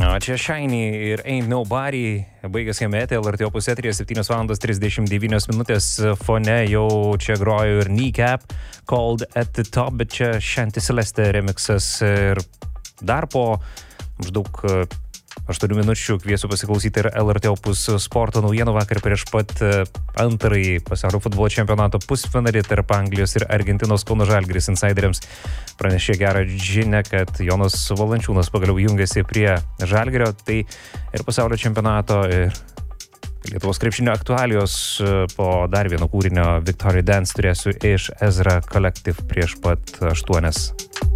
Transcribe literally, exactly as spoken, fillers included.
O čia Shiny ir Ain't Nobody baigęs skambėti L R T Opus eteryje septynios valandos trisdešimt devynios minutės fone jau čia grojo ir Kneecap Cold at the Top, bet čia Shanty Celeste remixas ir dar po maždaug aštuonių minučių kviesiu pasiklausyti ir L R T Opus sporto naujienų. Vakar prieš pat antrąjį pasaulio futbolo čempionato pusfinalį tarp Anglijos ir Argentinos Kauno Žalgiris insideriams pranešė gerą žinią, kad Jonas Valančiūnas pagaliau jungiasi prie Žalgirio. Tai ir pasaulio čempionato, ir Lietuvos krepšinio aktualijos po dar vieno kūrinio Victoria Dance turėsiu iš Ezra Collective prieš pat aštuonias.